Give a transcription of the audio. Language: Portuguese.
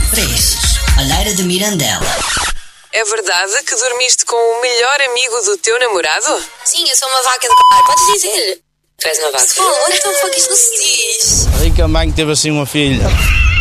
Preços. Alheira de Mirandela. É verdade que dormiste com o melhor amigo do teu namorado? Sim, eu sou uma vaca de c****. Podes dizer. Tu és uma vaca. What the fuck, isto não se diz. A rica mãe que teve assim uma filha.